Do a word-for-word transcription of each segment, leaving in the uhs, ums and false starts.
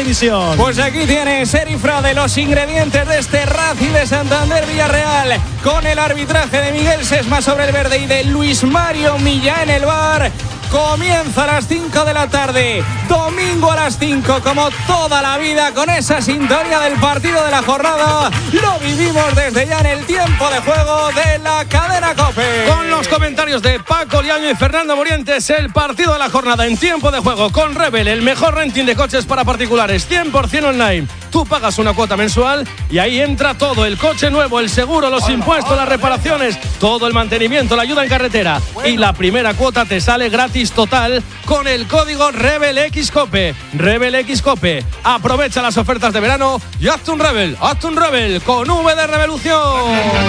división. Pues aquí tiene Serifrade los ingredientes de este Racing de Santander Villarreal, con el arbitraje de Miguel Sesma sobre el verde y de Luis Mario Millá en el bar. Comienza a las cinco de la tarde, domingo a las cinco, como toda la vida, con esa sintonía del partido de la jornada. Lo vivimos desde ya en el tiempo de juego de la cadena COPE. Con los comentarios de Paco Liaño y Fernando Morientes, el partido de la jornada en tiempo de juego con Rebel, el mejor renting de coches para particulares, cien por ciento online. Tú pagas una cuota mensual y ahí entra todo: el coche nuevo, el seguro, los impuestos, las reparaciones, todo el mantenimiento, la ayuda en carretera. Y la primera cuota te sale gratis total con el código RebelXCope. RebelXCope. Aprovecha las ofertas de verano y hazte un Rebel, hazte un Rebel con V de Revolución.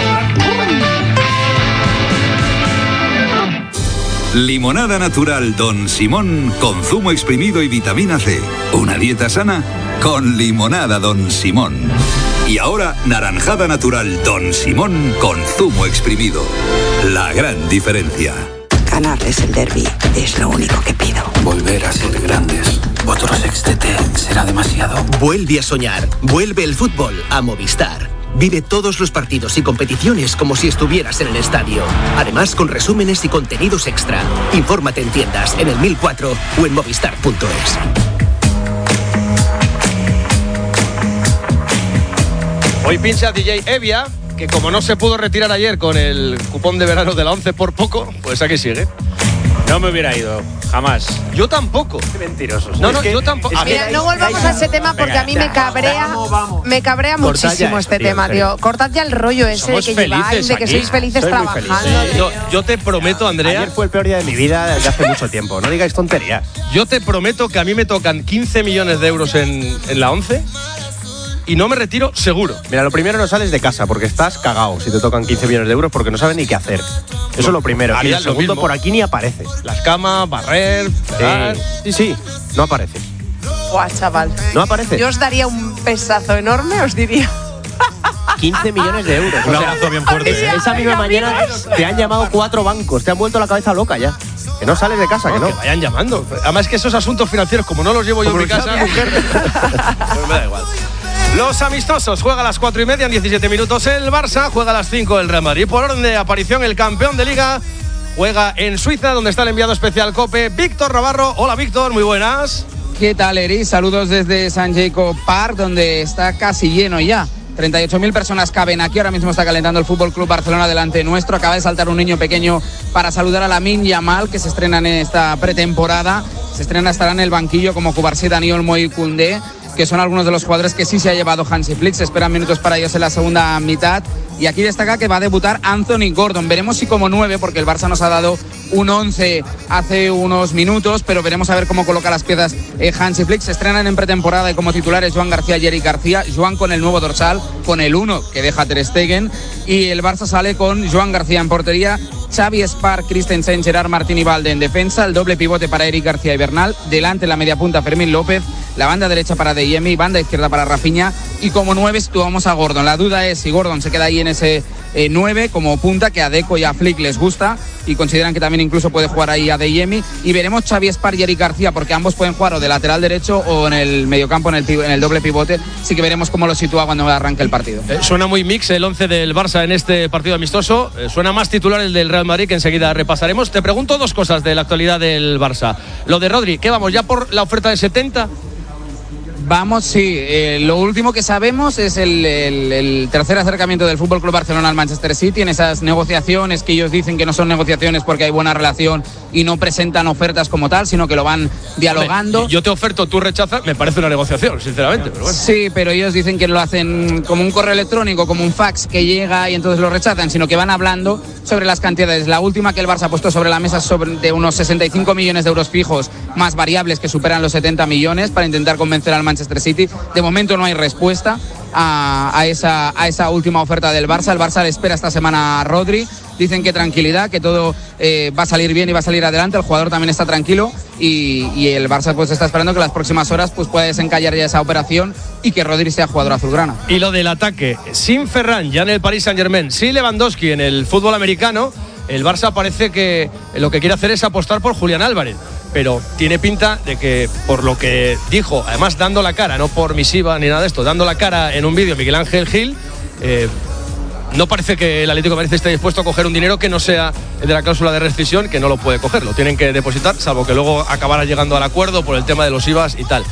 Limonada natural Don Simón con zumo exprimido y vitamina C. Una dieta sana con limonada Don Simón. Y ahora naranjada natural Don Simón con zumo exprimido. La gran diferencia. Ganarles el derbi es lo único que pido. Volver a ser grandes. Otro sextete será demasiado. Vuelve a soñar. Vuelve el fútbol a Movistar. Vive todos los partidos y competiciones como si estuvieras en el estadio. Además, con resúmenes y contenidos extra. Infórmate en tiendas, en el mil cuatro o en movistar punto es. Hoy pincha D J Evia, que como no se pudo retirar ayer con el cupón de verano de la once por poco, pues aquí sigue. No me hubiera ido, jamás. Yo tampoco. Qué mentirosos. No, no, es que, yo tampoco. A Mira, no volvamos a ese tema porque a mí me cabrea, vamos, vamos. me cabrea Cortad muchísimo este tío, tema, tío. Cortad ya el rollo ese Somos de que lleváis, de que sois felices Soy trabajando. Feliz. No, yo te prometo, Andrea. Ayer fue el peor día de mi vida desde hace mucho tiempo. No digáis tonterías. Yo te prometo que a mí me tocan quince millones de euros en, en la once. Y no me retiro seguro. Mira, lo primero, no sales de casa porque estás cagao si te tocan quince millones de euros porque no sabes ni qué hacer. Eso es lo primero. Y el segundo, por aquí ni apareces. Las camas, barrer, fregar. Sí, sí, sí, no apareces. Buah, chaval. No apareces. Yo os daría un pesazo enorme, os diría. quince millones de euros. Un abrazo bien fuerte. Es, esa misma mañana te han llamado cuatro bancos, te han vuelto la cabeza loca ya. Que no sales de casa, no, que no. Que vayan llamando. Además que esos asuntos financieros, como no los llevo yo en mi casa, mujer, pues me da igual. Los amistosos juega a las cuatro y media en diecisiete minutos el Barça, juega a las cinco el Real Madrid. Por orden de aparición, el campeón de Liga juega en Suiza, donde está el enviado especial COPE, Víctor Navarro. Hola, Víctor, muy buenas. ¿Qué tal, Eri? Saludos desde San Jacob Park, donde está casi lleno ya. treinta y ocho mil personas caben aquí. Ahora mismo está calentando el Fútbol Club Barcelona delante nuestro. Acaba de saltar un niño pequeño para saludar a Lamine Yamal, que se estrena en esta pretemporada. Se estrena, estará en el banquillo como Cubarsí, Dani Olmo y Koundé, que son algunos de los jugadores que sí se ha llevado Hansi Flick. Se esperan minutos para ellos en la segunda mitad. Y aquí destaca que va a debutar Anthony Gordon. Veremos si como nueve, porque el Barça nos ha dado un once hace unos minutos, pero veremos a ver cómo coloca las piezas eh, Hansi Flick. Se estrenan en pretemporada y como titulares Joan García y Eric García. Joan con el nuevo dorsal, con el uno que deja Ter Stegen. Y el Barça sale con Joan García en portería, Xavi Espar, Christensen, Gerard Martín y Valde en defensa, el doble pivote para Eric García y Bernal, delante en la media punta Fermín López, la banda derecha para Deyemi, banda izquierda para Rafinha, y como nueve situamos a Gordon. La duda es si Gordon se queda ahí en ese eh, nueve como punta, que a Deco y a Flick les gusta y consideran que también incluso puede jugar ahí a Deyemi, y veremos Xavi Espar y Eric García, porque ambos pueden jugar o de lateral derecho o en el mediocampo, en el, en el doble pivote. Sí que veremos cómo lo sitúa cuando arranque el partido. Eh, suena muy mix el once del Barça en este partido amistoso. Eh, suena más titular el del Real Madrid, que enseguida repasaremos. Te pregunto dos cosas de la actualidad del Barça. Lo de Rodri, ¿qué vamos? ¿Ya por la oferta de setenta? Vamos, sí. Eh, lo último que sabemos es el, el, el tercer acercamiento del F C Barcelona al Manchester City en esas negociaciones que ellos dicen que no son negociaciones porque hay buena relación y no presentan ofertas como tal, sino que lo van dialogando. Hombre, yo te oferto, tú rechazas, me parece una negociación, sinceramente. Pero bueno. Sí, pero ellos dicen que lo hacen como un correo electrónico, como un fax que llega y entonces lo rechazan, sino que van hablando sobre las cantidades. La última que el Barça ha puesto sobre la mesa es sobre de unos sesenta y cinco millones de euros fijos más variables que superan los setenta millones para intentar convencer al Manchester City. De momento no hay respuesta a, a, esa, a esa última oferta del Barça. El Barça le espera esta semana a Rodri. Dicen que tranquilidad, que todo eh, va a salir bien y va a salir adelante. El jugador también está tranquilo y, y el Barça pues está esperando que las próximas horas pues pueda desencallar ya esa operación y que Rodri sea jugador azulgrana. Y lo del ataque, sin Ferran ya en el Paris Saint-Germain, sin Lewandowski en el fútbol americano, el Barça parece que lo que quiere hacer es apostar por Julián Álvarez. pero tiene pinta de que, por lo que dijo, además dando la cara, no por misiva ni nada de esto, dando la cara en un vídeo Miguel Ángel Gil, eh, no parece que el Atlético de Madrid esté dispuesto a coger un dinero que no sea el de la cláusula de rescisión, que no lo puede coger, lo tienen que depositar, salvo que luego acabara llegando al acuerdo por el tema de los I V As y tal.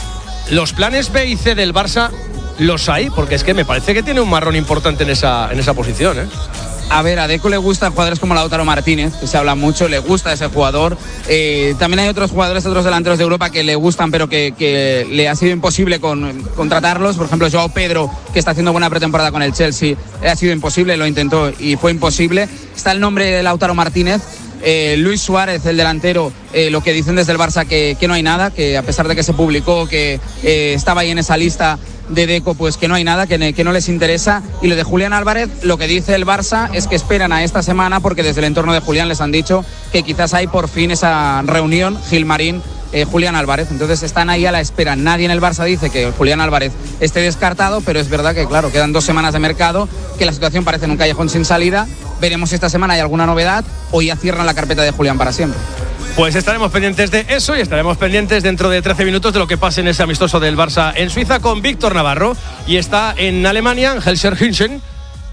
Los planes B y C del Barça los hay, porque es que me parece que tiene un marrón importante en esa, en esa posición, ¿eh? A ver, a Deco le gustan jugadores como Lautaro Martínez, que se habla mucho, le gusta ese jugador. Eh, también hay otros jugadores, otros delanteros de Europa que le gustan, pero que, que le ha sido imposible con, contratarlos. Por ejemplo, Joao Pedro, que está haciendo buena pretemporada con el Chelsea, ha sido imposible, lo intentó y fue imposible. Está el nombre de Lautaro Martínez. Eh, Luis Suárez, el delantero, eh, lo que dicen desde el Barça que, que no hay nada, que a pesar de que se publicó que eh, estaba ahí en esa lista de Deco, pues que no hay nada, que, que no les interesa. Y lo de Julián Álvarez, lo que dice el Barça es que esperan a esta semana, porque desde el entorno de Julián les han dicho que quizás hay por fin esa reunión Gilmarín, eh, Julián Álvarez. Entonces están ahí a la espera. Nadie en el Barça dice que Julián Álvarez esté descartado, pero es verdad que claro, quedan dos semanas de mercado, que la situación parece en un callejón sin salida. Veremos si esta semana hay alguna novedad o ya cierran la carpeta de Julián para siempre. Pues estaremos pendientes de eso y estaremos pendientes dentro de trece minutos de lo que pase en ese amistoso del Barça en Suiza con Víctor Navarro. Y está en Alemania, en Gelsenkirchen.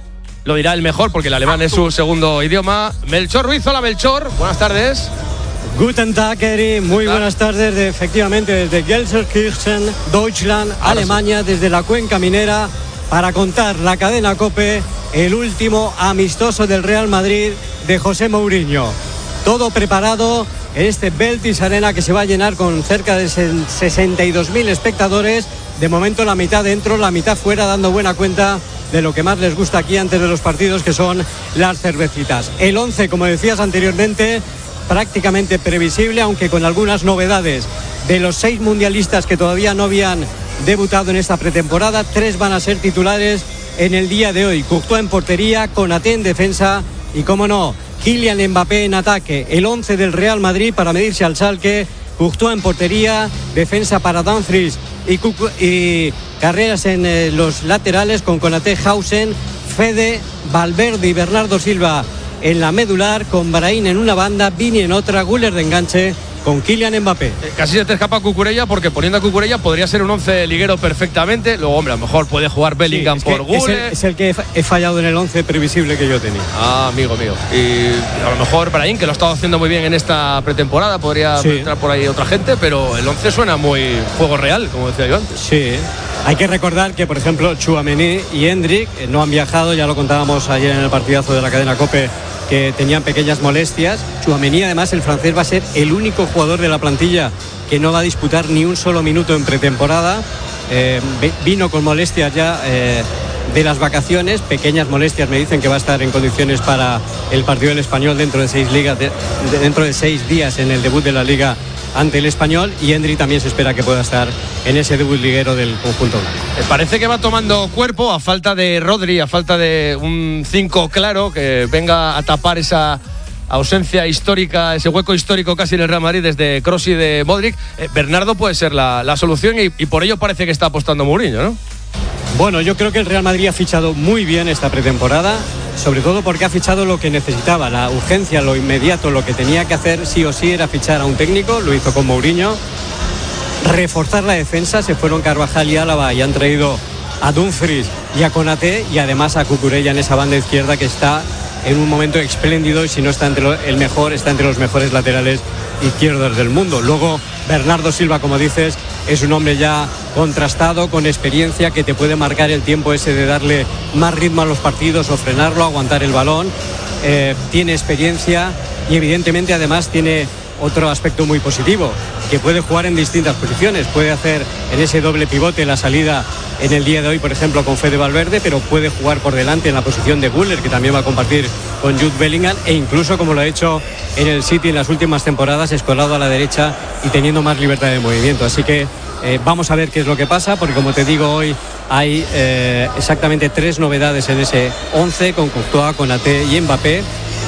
Lo dirá el mejor porque el alemán es su segundo idioma. Melchor Ruiz, hola Melchor, buenas tardes. Guten Tag, Eri. Muy buenas tardes, de, efectivamente desde Gelsenkirchen, Deutschland, Ahora Alemania, sí. Desde la cuenca minera, para contar la cadena COPE, el último amistoso del Real Madrid de José Mourinho. Todo preparado en este Beltis Arena, que se va a llenar con cerca de sesenta y dos mil espectadores. De momento la mitad dentro, la mitad fuera, dando buena cuenta de lo que más les gusta aquí antes de los partidos, que son las cervecitas. El once, como decías anteriormente, prácticamente previsible, aunque con algunas novedades. De los seis mundialistas que todavía no habían debutado en esta pretemporada, tres van a ser titulares en el día de hoy. Courtois en portería, Konaté en defensa y, cómo no, Kylian Mbappé en ataque. El once del Real Madrid para medirse al Schalke. Courtois en portería, defensa para Dumfries y, Cucu- y carreras en eh, los laterales con Konaté, Hausen, Fede, Valverde y Bernardo Silva en la medular, con Brahim en una banda, Vini en otra, Güler de enganche con Kylian Mbappé. Eh, casi se te escapa Cucurella, porque poniendo a Cucurella podría ser un once liguero perfectamente. Luego, hombre, a lo mejor puede jugar Bellingham, sí, por Güler. Es el, es el que he fallado en el once previsible que yo tenía. Ah, amigo mío. Y a lo mejor Brahim, que lo ha estado haciendo muy bien en esta pretemporada, podría sí. entrar por ahí otra gente, pero el once suena muy juego real, como decía yo antes. Sí. Hay que recordar que, por ejemplo, Tchouaméni y Hendrik no han viajado, ya lo contábamos ayer en el partidazo de la cadena COPE, que tenían pequeñas molestias. Tchouaméni, además, el francés, va a ser el único jugador de la plantilla que no va a disputar ni un solo minuto en pretemporada. Eh, vino con molestias ya eh, de las vacaciones, pequeñas molestias, me dicen que va a estar en condiciones para el partido del Español dentro de seis ligas, de, de, dentro de seis días en el debut de la Liga ante el Español, y Hendrik también se espera que pueda estar en ese debut liguero del conjunto blanco. Parece que va tomando cuerpo a falta de Rodri, a falta de un cinco claro que venga a tapar esa ausencia histórica, ese hueco histórico casi en el Real Madrid desde Kroos y de Modric. eh, Bernardo puede ser la, la solución y, y por ello parece que está apostando Mourinho, ¿no? Bueno, yo creo que el Real Madrid ha fichado muy bien esta pretemporada, sobre todo porque ha fichado lo que necesitaba, la urgencia, lo inmediato, lo que tenía que hacer sí o sí era fichar a un técnico, lo hizo con Mourinho, reforzar la defensa, se fueron Carvajal y Álava y han traído a Dumfries y a Konaté, y además a Cucurella en esa banda izquierda, que está en un momento espléndido, y si no está entre lo, el mejor, está entre los mejores laterales izquierdos del mundo. Luego Bernardo Silva, como dices, es un hombre ya contrastado, con experiencia, que te puede marcar el tiempo ese de darle más ritmo a los partidos o frenarlo, aguantar el balón. Eh, tiene experiencia y evidentemente además tiene otro aspecto muy positivo, que puede jugar en distintas posiciones, puede hacer en ese doble pivote la salida en el día de hoy, por ejemplo, con Fede Valverde, pero puede jugar por delante en la posición de Güler, que también va a compartir con Jude Bellingham, e incluso, como lo ha hecho en el City en las últimas temporadas, escolado a la derecha y teniendo más libertad de movimiento. Así que eh, vamos a ver qué es lo que pasa, porque como te digo, hoy hay eh, exactamente tres novedades en ese once, con Courtois, Konaté y Mbappé.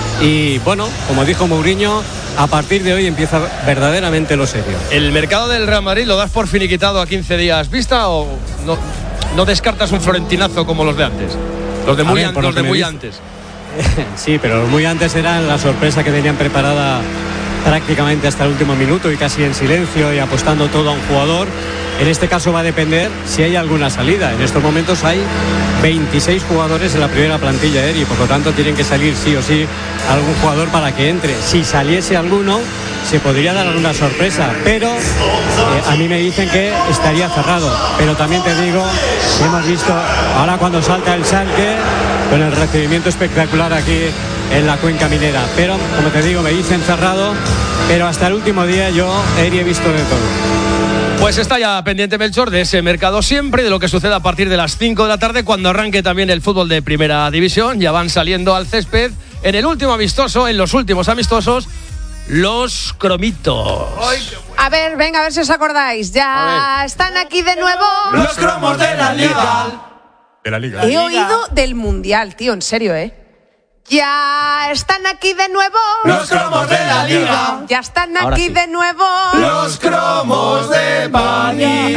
Y bueno, como dijo Mourinho, a partir de hoy empieza verdaderamente lo serio. ¿El mercado del Real Madrid lo das por finiquitado a quince días vista o no, no descartas un florentinazo como los de antes? Los de muy, ver, an- los de muy antes. Sí, pero los muy antes eran la sorpresa que tenían preparada prácticamente hasta el último minuto y casi en silencio y apostando todo a un jugador. En este caso va a depender si hay alguna salida. En estos momentos hay veintiséis jugadores en la primera plantilla, Eri, por lo tanto tienen que salir sí o sí algún jugador para que entre. Si saliese alguno, se podría dar alguna sorpresa, pero eh, a mí me dicen que estaría cerrado. Pero también te digo, hemos visto ahora cuando salta el Schalke con el recibimiento espectacular aquí en la cuenca minera. Pero, como te digo, me dicen cerrado, pero hasta el último día yo, Eri, he visto de todo. Pues está ya pendiente Melchor de ese mercado siempre, de lo que suceda a partir de las cinco de la tarde, cuando arranque también el fútbol de primera división. Ya van saliendo al césped en el último amistoso, en los últimos amistosos, los cromitos. A ver, venga, a ver si os acordáis. Ya están aquí de nuevo los cromos de la liga. De la liga. He oído del mundial, tío, en serio, ¿eh? Ya están aquí de nuevo los cromos de la liga. Ya están aquí sí. de nuevo los cromos de Panini.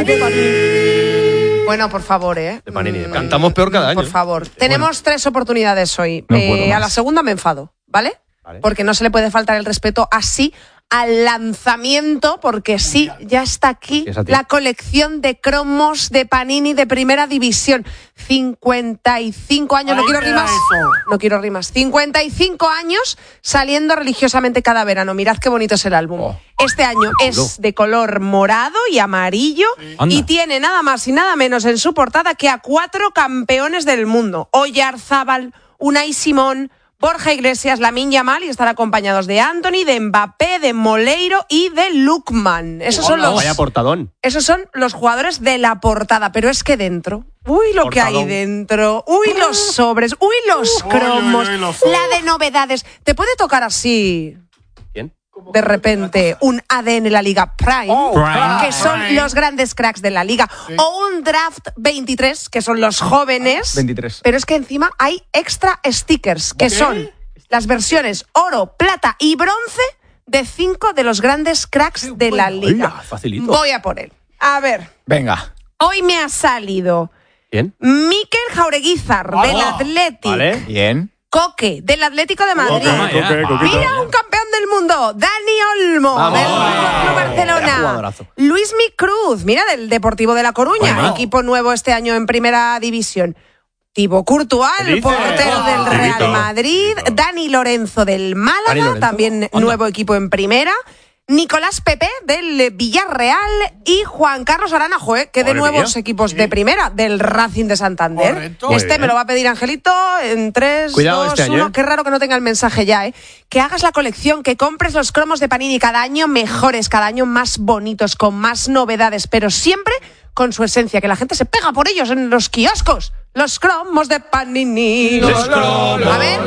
Bueno, por favor, ¿eh? De Panini. Mm, Cantamos peor cada año. Por favor. Tenemos bueno. tres oportunidades hoy. No eh, a la segunda me enfado, ¿vale? Vale. Porque no se le puede faltar el respeto así al lanzamiento, porque sí, ya está aquí la colección de cromos de Panini de primera división. cincuenta y cinco años, no quiero rimas, no quiero rimas, cincuenta y cinco años saliendo religiosamente cada verano. Mirad qué bonito es el álbum. Oh. Este año es de color morado y amarillo sí. y tiene nada más y nada menos en su portada que a cuatro campeones del mundo. Oyarzábal, Unai Simón, Borja Iglesias, Lamine Yamal, y están acompañados de Anthony, de Mbappé, de Moleiro y de Lookman. Esos son los, vaya portadón. Esos son los jugadores de la portada, pero es que dentro, uy lo portadón. Que hay dentro, uy los sobres, uy los cromos, uy, uy, uy, los la de novedades. ¿Te puede tocar así? ¿Quién? De repente un A D N La Liga Prime, oh, que son Prime. Los grandes cracks de la liga, sí. O un Draft veintitrés, que son los jóvenes, veintitrés. Pero es que encima hay extra stickers, que ¿qué? Son las versiones oro, plata y bronce de cinco de los grandes cracks de la liga. Hola, facilito. Voy a por él. A ver. Venga. Hoy me ha salido ¿Quién? Mikel Jaureguizar, oh, del Athletic. Vale, bien. Coque, del Atlético de Madrid. Coque, Coque, Coque, Mira, un campeón del mundo, Dani Olmo, vamos, del Club Barcelona. Luis Mi Cruz, mira, del Deportivo de La Coruña, bueno. Equipo nuevo este año en Primera División. Thibaut Courtois, el portero oh, del Real Tibito. Madrid. Tibito. Dani Lorenzo del Málaga, Lorenzo. También Onda. Nuevo equipo en Primera. Nicolás Pepe del Villarreal y Juan Carlos Aranajo, ¿eh? Que de nuevos equipos sí. de primera del Racing de Santander. Correcto. Este me lo va a pedir Angelito en tres, Cuidado dos, este uno. Año. Qué raro que no tenga el mensaje ya, ¿eh? Que hagas la colección, que compres los cromos de Panini cada año mejores, cada año más bonitos, con más novedades, pero siempre con su esencia, que la gente se pega por ellos en los kioscos. Los cromos de Panini. Los cromos. A ver.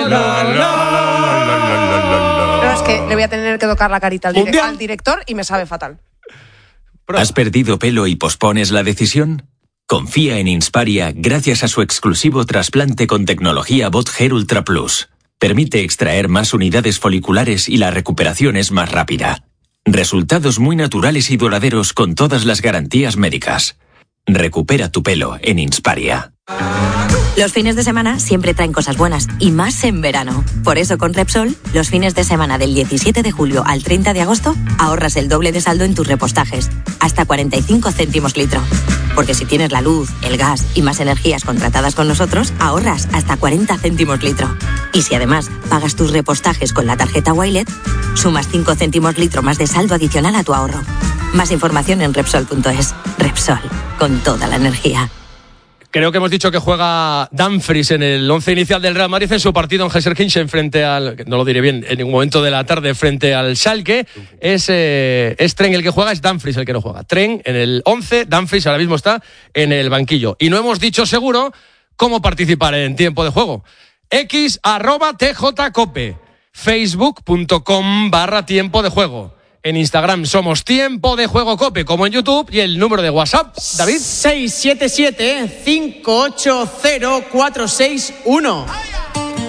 No, es que le voy a tener que tocar la carita al, direct- al director y me sabe fatal. ¿Has perdido pelo y pospones la decisión? Confía en Insparia gracias a su exclusivo trasplante con tecnología Bot Hair Ultra Plus. Permite extraer más unidades foliculares y la recuperación es más rápida. Resultados muy naturales y duraderos con todas las garantías médicas. Recupera tu pelo en Insparia. Los fines de semana siempre traen cosas buenas, y más en verano. Por eso con Repsol, los fines de semana del diecisiete de julio al treinta de agosto, ahorras el doble de saldo en tus repostajes, hasta cuarenta y cinco céntimos litro. Porque si tienes la luz, el gas y más energías contratadas con nosotros, ahorras hasta cuarenta céntimos litro. Y si además pagas tus repostajes con la tarjeta Wilet, sumas cinco céntimos litro más de saldo adicional a tu ahorro. Más información en Repsol punto es. Repsol, con toda la energía. Creo que hemos dicho que juega Dumfries en el once inicial del Real Madrid en su partido en Gelsenkirchen frente al, no lo diré bien, en ningún momento de la tarde frente al Schalke. Es, eh, es Tren el que juega, es Dumfries el que no juega. Tren en el once, Dumfries ahora mismo está en el banquillo. Y no hemos dicho seguro cómo participar en tiempo de juego. X arroba tjcope, facebook punto com barra tiempo de juego. En Instagram somos Tiempo de Juego Cope, como en YouTube, y el número de WhatsApp, David. seis siete siete, cinco ocho cero, cuatro seis uno.